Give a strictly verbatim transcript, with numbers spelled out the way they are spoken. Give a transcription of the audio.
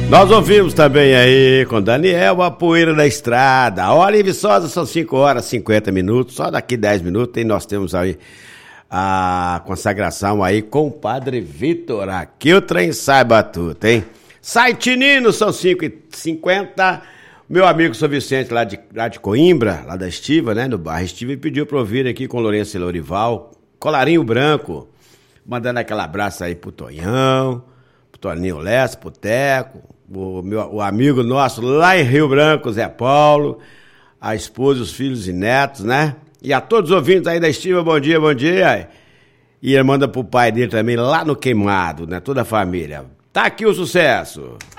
Nós ouvimos também aí com Daniel a poeira da estrada. Olha, em Viçosa são cinco horas e cinquenta minutos, só daqui dez minutos e nós temos aí a consagração aí com o Padre Vitor. Aqui o trem sai batuta, hein? Sai Tinino, são cinco e cinquenta. Meu amigo São Vicente lá de, lá de Coimbra, lá da Estiva, né, no bairro Estiva, pediu pra eu vir aqui com Lourenço e Lourival, colarinho branco, mandando aquele abraço aí pro Tonhão, pro Toninho Lessa, pro Teco, o, meu, o amigo nosso lá em Rio Branco, Zé Paulo, a esposa, os filhos e netos, né? E a todos os ouvintes aí da Estiva, bom dia, bom dia. E ele manda pro pai dele também lá no Queimado, né? Toda a família. Tá aqui o sucesso.